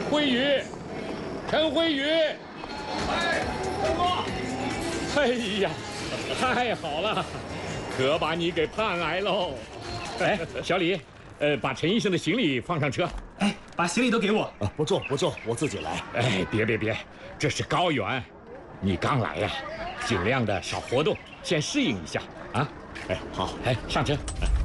辉宇，陈辉宇。 哎，陈哥。 哎呀，太好了，可把你给盼来喽。哎，小李，把陈医生的行李放上车。 哎，把行李都给我。 啊，不坐，我自己来。 哎，别，这是高原，你刚来呀，尽量的少活动，先适应一下啊。 哎，好， 哎，上车。